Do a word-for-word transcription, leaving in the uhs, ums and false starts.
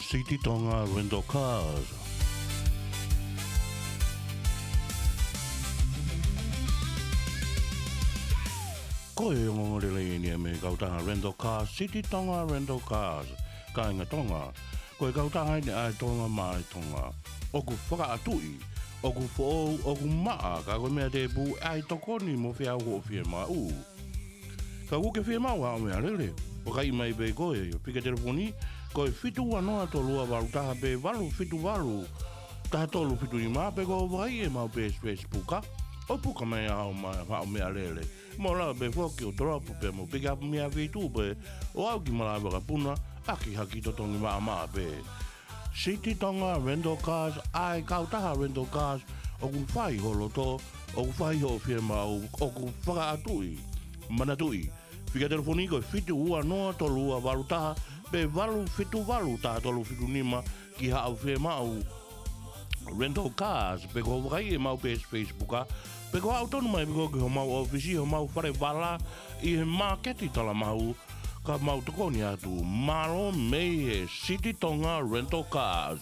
City Tonga Rental Cars. Ko e ngore le ni me kautanga Rental Cars, City Tonga Rental Cars. Ka inga Tonga. Ko e kautanga ni ai Tonga mai Tonga. Oku whaka atui. Oku fo oku maa ka ko mea te bu ai tokoni mo fia ho fia ma u. Ka ku ke fia ma wa me alele. O kai mai be ko e pika telefoni ko e fitu wa no to lua wa ta be valu fitu valu. Ta to lu fitu ni ma be ko vai e ma be Facebook. O puka me a ma ma me alele. Mo la be fo ki o drop pe mo pika me a vitu be o au ki mala ba puna aki haki to tongi ma ma be. City Tonga Rental Cars, ai kautaha Rental Cars, o ku whai holo to, o ku whai ho firma, o ku whaka atui, manatui. Whika telefoni ko fitu ua noa tolu ua walu taha, pe walu fitu walu taha tolu fitu nima, ki ha au firma au Rental Cars, pe ko wakai e mau pe Facebooka, pe ko au tonu mai ko ki ho mau ofisi, ho mau whare wala, i he marketi tala mau, ka mau tokoni atu, malo mei e City Tonga Rental Cars.